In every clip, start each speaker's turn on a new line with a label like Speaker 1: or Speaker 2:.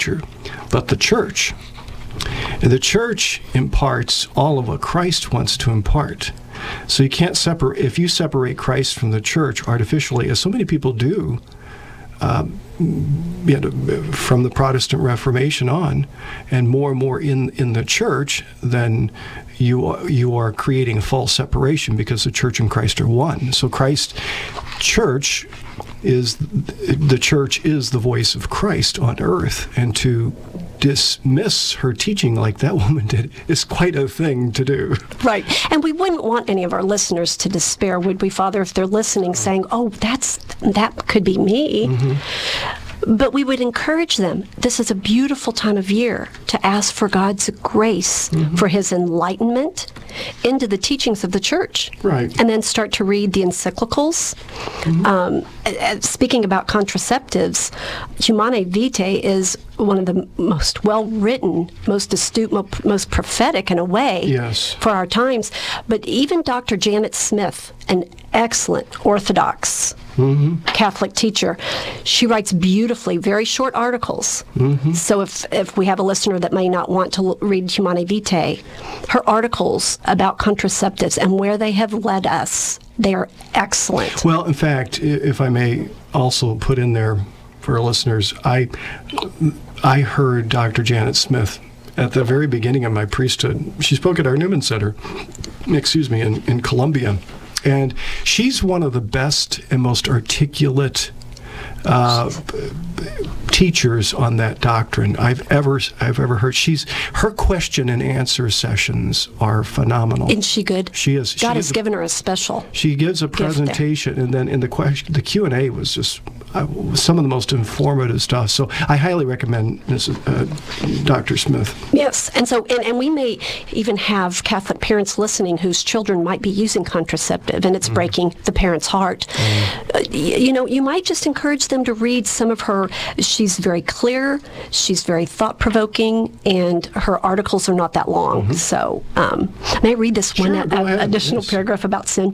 Speaker 1: but the church. And the church imparts all of what Christ wants to impart. So you can't separate, if you separate Christ from the church artificially, as so many people do, from the Protestant Reformation on, and more in the church, then you are creating a false separation, because the church and Christ are one. So the church is the voice of Christ on earth, and to dismiss her teaching like that woman did is quite a thing to do.
Speaker 2: Right. And we wouldn't want any of our listeners to despair, would we, Father, if they're listening saying, oh, that could be me. Mm-hmm. But we would encourage them. This is a beautiful time of year to ask for God's grace, mm-hmm. for His enlightenment into the teachings of the church.
Speaker 1: Right.
Speaker 2: And then start to read the encyclicals. Mm-hmm. Speaking about contraceptives, Humanae Vitae is one of the most well-written, most astute, most prophetic in a way,
Speaker 1: yes.
Speaker 2: for our times. But even Dr. Janet Smith, an excellent Orthodox mm-hmm. Catholic teacher, she writes beautifully, very short articles. Mm-hmm. So if we have a listener that may not want to read Humanae Vitae, her articles about contraceptives and where they have led us, they are excellent.
Speaker 1: Well, in fact, if I may also put in there for our listeners, I heard Dr. Janet Smith at the very beginning of my priesthood. She spoke at our Newman Center, in Columbia. And she's one of the best and most articulate teachers on that doctrine I've ever heard. Her question and answer sessions are phenomenal.
Speaker 2: Isn't she good?
Speaker 1: She is.
Speaker 2: God has given her a special.
Speaker 1: She gives a presentation, and then in the Q&A was just some of the most informative stuff. So I highly recommend Dr. Smith.
Speaker 2: Yes, and we may even have Catholic parents listening whose children might be using contraceptive, and it's breaking the parent's heart. You might just encourage them to read some of her. She's very clear, she's very thought-provoking, and her articles are not that long. Mm-hmm. So may I read this one additional paragraph about sin?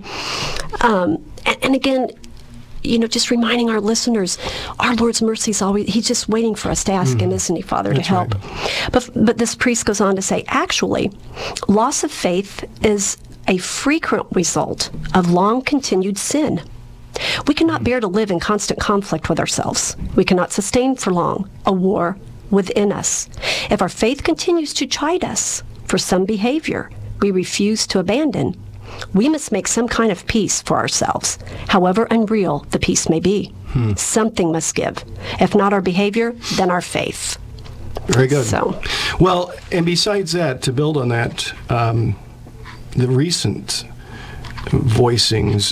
Speaker 2: And again, just reminding our listeners, our Lord's mercy is always, He's just waiting for us to ask Him, isn't He, Father, to help? Right. But this priest goes on to say, actually, loss of faith is a frequent result of long-continued sin. We cannot bear to live in constant conflict with ourselves. We cannot sustain for long a war within us. If our faith continues to chide us for some behavior we refuse to abandon, we must make some kind of peace for ourselves, however unreal the peace may be. Something must give. If not our behavior, then our faith.
Speaker 1: Very good. Well, and besides that, to build on that, the recent voicings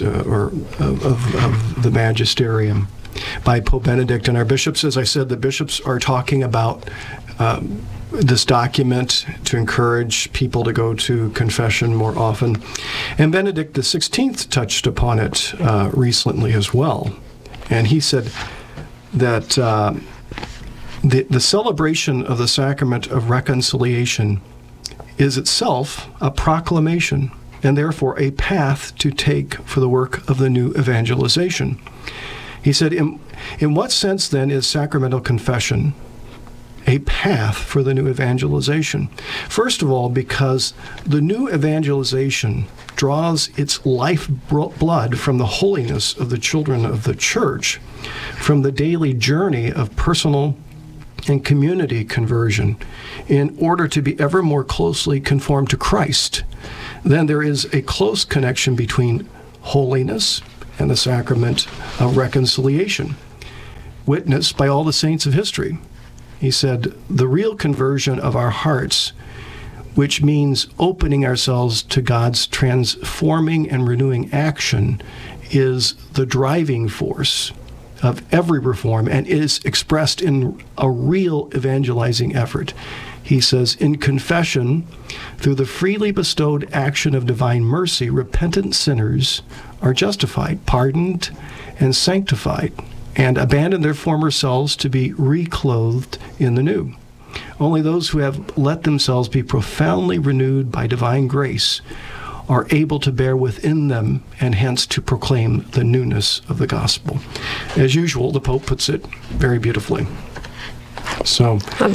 Speaker 1: of the magisterium by Pope Benedict and our bishops, as I said, the bishops are talking about this document to encourage people to go to confession more often. And Benedict XVI touched upon it recently as well. And he said that the celebration of the sacrament of reconciliation is itself a proclamation and therefore a path to take for the work of the new evangelization. He said, in what sense then is sacramental confession a path for the new evangelization? First of all, because the new evangelization draws its lifeblood from the holiness of the children of the church, from the daily journey of personal and community conversion, in order to be ever more closely conformed to Christ. Then there is a close connection between holiness and the sacrament of reconciliation, witnessed by all the saints of history. He said, the real conversion of our hearts, which means opening ourselves to God's transforming and renewing action, is the driving force of every reform and is expressed in a real evangelizing effort. He says, in confession, through the freely bestowed action of divine mercy, repentant sinners are justified, pardoned, and sanctified, and abandon their former selves to be reclothed in the new. Only those who have let themselves be profoundly renewed by divine grace are able to bear within them and hence to proclaim the newness of the gospel. As usual, the Pope puts it very beautifully. So